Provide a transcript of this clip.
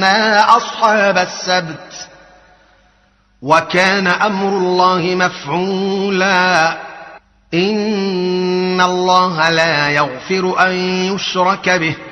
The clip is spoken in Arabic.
إنا أصحاب السبت وكان أمر الله مفعولا إن الله لا يغفر أن يشرك به